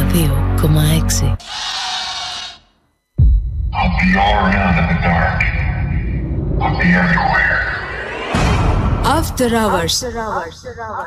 102,6. I'll be all around in the dark. I'll be everywhere. After Hours.